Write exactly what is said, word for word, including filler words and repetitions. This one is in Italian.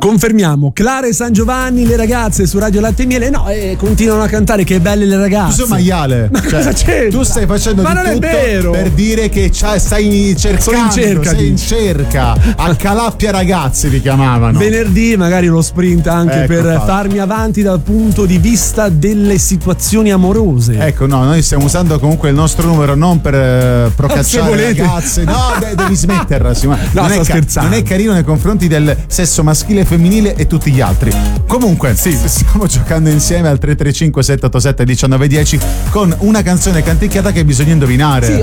Confermiamo, Clara e San Giovanni, le ragazze su Radio Latte e Miele, no, eh, continuano a cantare che belle le ragazze. Tu sei maiale. Ma cioè, cosa c'entra? Tu stai facendo Ma di non è tutto vero. per dire che stai cercando, Sono in cerca, sei in dici. cerca. A Calappia ragazzi li chiamavano. Venerdì magari lo sprint anche Ecco, per fatto. farmi avanti dal punto di vista delle situazioni amorose. Ecco, no, noi stiamo usando comunque il nostro numero non per eh, procacciare le volete. ragazze. No, de- devi smetterla. Sì, ma No, non, sto è ca- scherzando. non è carino nei confronti del sesso maschile, femminile e tutti gli altri. Comunque, sì, stiamo giocando insieme al tre tre cinque sette otto sette uno nove uno zero con una canzone canticchiata che bisogna indovinare. Sì,